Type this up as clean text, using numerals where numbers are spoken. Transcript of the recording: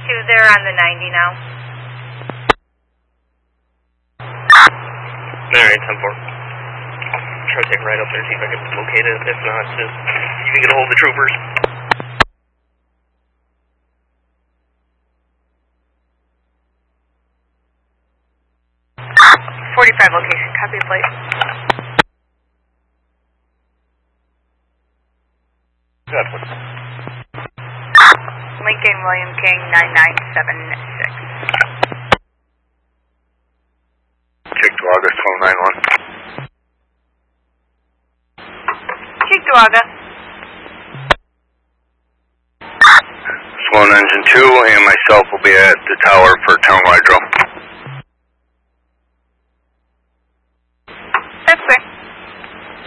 They're on the 90 now. Alright, 10-4. Try to take a ride up there, see if I can locate it. If not, just you can get a hold of the troopers. 45 location, copy the plate. Good. Lincoln William King 9976. Cheektowaga, 1291. Cheektowaga. Swan Engine 2 and myself will be at the tower for townwide drill.